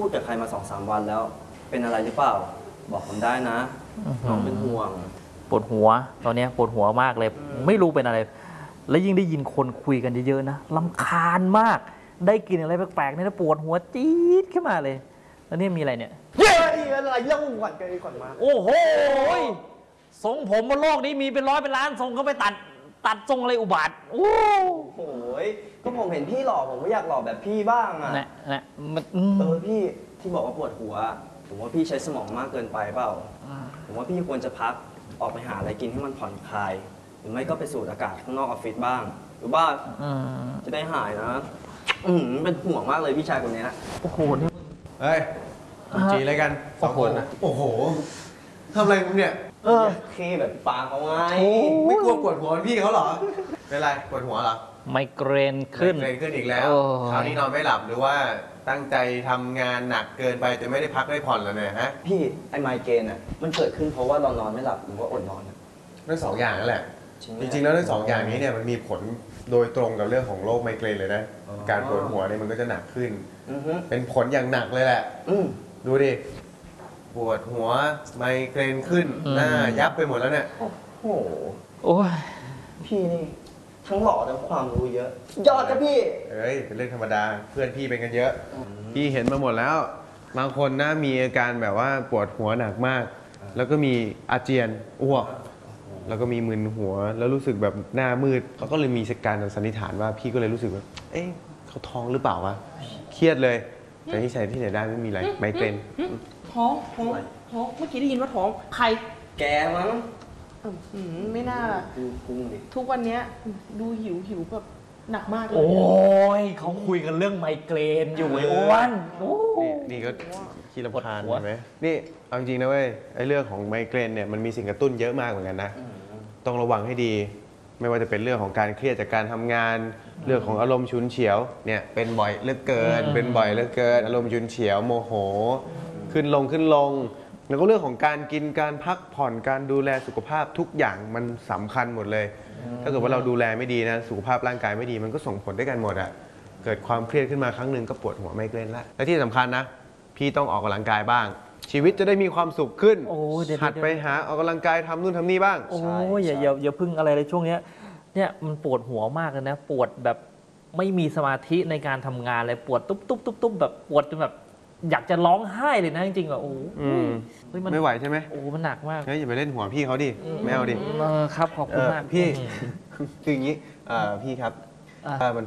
พูดกับใครมา2-3 วันแล้ว เป็นอะไรหรือเปล่า บอกผมได้นะน้องเป็นห่วงปวดหัวตอนนี้ปวดหัวมากเลยไม่รู้เป็นอะไร แล้วยิ่งได้ยินคนคุยกันเยอะๆนะรำคาญมาก ได้กินอะไรแปลกๆนี่นะปวดหัวจี๊ดขึ้นมาเลยแล้วนี่มีอะไรเนี่ยเฮ้ยอะไรเล่าก่อนก่อนมาโอ้โหทรงผมบนโลกนี้มีเป็นร้อยเป็นล้านทรงเขาไปตัดทรงอะไรอุบาทโอ้โหก็ผมเห็นพี่หล่อผมก็อยากหล่อแบบพี่บ้างอ่ะนะมันพี่ที่บอกว่าปวดหัวผมว่าพี่ใช้สมองมากเกินไปเปล่าผมว่าพี่ควรจะพักออกไปหาอะไรกินให้มันผ่อนคลายหรือไม่ก็ไปสูดอากาศข้างนอกออฟฟิศบ้างหรือว่าจะได้หายนะเป็นห่วงมากเลยพี่ชายคนนี้นะโอ้โหนี่เฮ้ยจีอะไรกัน2 คนนะโอ้โหทำอะไรมึงเนี่ยเคแบบปากเอาไงไม่กลัวปวดหัวพี่เขาเหรอเป็นไรปวดหัวเหรอไมเกรนขึ้นไมเกรนขึ้นอีกแล้วคราวนี้นอนไม่หลับหรือว่าตั้งใจทำงานหนักเกินไปจนไม่ได้พักได้ผ่อนแล้วเนี่ยฮะพี่ไอไมเกรนอ่ะมันเกิดขึ้นเพราะว่าเรานอนไม่หลับหรือว่าอดนอนทั้ง2 อย่างนั่นแหละจริงๆแล้วทั้ง2 อย่างนี้เนี่ยมันมีผลโดยตรงกับเรื่องของโรคไมเกรนเลยนะการปวดหัวเนี่ยมันก็จะหนักขึ้นเป็นผลอย่างหนักเลยแหละดูดิปวดหัวไมเกรนขึ้นหน้ายับไปหมดแล้วเนี่ยโอ้โหโอ้ยพี่นี่ทั้งหล่อทั้งความรู้เยอะยอดครับพี่เอ้ยเป็นเรื่องธรรมดาเพื่อนพี่เป็นกันเยอะพี่เห็นมาหมดแล้วบางคนนะมีอาการแบบว่าปวดหัวหนักมากแล้วก็มีอาเจียนอ้วกแล้วก็มีมึนหัวแล้วรู้สึกแบบหน้ามืดเขาก็เลยมีการสันนิษฐานว่าพี่ก็เลยรู้สึกว่าเอ๊ะเขาท้องหรือเปล่าวะเครียดเลยแต่ที่ใส่ที่ไหนได้ไม่มีอะไรไมเกรนท้องเมื่อกี้ได้ยินว่าท้องใครแกมั้งไม่น่าทุกวันนี้ดูหิวแบบหนักมากเลยโอ้ยเขาคุยกันเรื่องไมเกรนอยู่ไอ้อ้วนนี่ก็ขี้รำคาญใช่ไหมนี่เอาจริงนะเว้ยไอ้เรื่องของไมเกรนเนี่ยมันมีสิ่งกระตุ้นเยอะมากเหมือนกันนะต้องระวังให้ดีไม่ว่าจะเป็นเรื่องของการเครียดจากการทำงานเรื่องของอารมณ์ฉุนเฉียวเนี่ยเป็นบ่อยเหลือเกินอารมณ์ฉุนเฉียวโมโหขึ้นลงแล้วก็เรื่องของการกินการพักผ่อนการดูแลสุขภาพทุกอย่างมันสำคัญหมดเลยถ้าเกิดว่าเราดูแลไม่ดีนะสุขภาพร่างกายไม่ดีมันก็ส่งผลด้วยกันหมดอะเกิดความเครียดขึ้นมาครั้งหนึ่งก็ปวดหัวไมเกรนละและที่สำคัญนะพี่ต้องออกกำลังกายบ้างชีวิตจะได้มีความสุขขึ้นหัดไปหาออกกำลังกายทำนู่นทำนี่บ้างโอ้ยอย่าพึ่งอะไรเลยช่วงนี้เนี่ยมันปวดหัวมากเลยนะปวดแบบไม่มีสมาธิในการทำงานเลยปวดตุ๊บแบบปวดจนแบบอยากจะร้องไห้เลยนะจริงๆแบบโอ้ไม่ไหวใช่ไหมโอ้มันหนักมากเฮ้ยอย่าไปเล่นหัวพี่เขาดิไม่เอาดิครับขอบคุณมากพี่คืออย่างนี้พี่ครับมัน